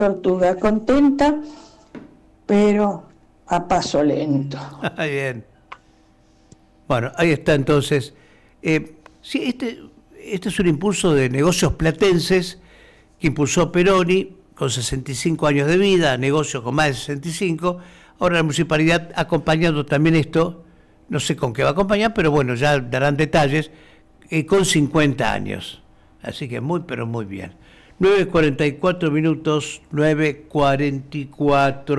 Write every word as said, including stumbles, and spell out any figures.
tortuga contenta, pero a paso lento. Bien. Bueno, ahí está entonces. Eh, sí, este, este es un impulso de negocios platenses que impulsó Peroni con sesenta y cinco años de vida, negocios con más de sesenta y cinco. Ahora la municipalidad acompañando también esto, no sé con qué va a acompañar, pero bueno, ya darán detalles, eh, con cincuenta años. Así que muy, pero muy bien. nueve cuarenta y cuatro minutos, nueve cuarenta y cuatro.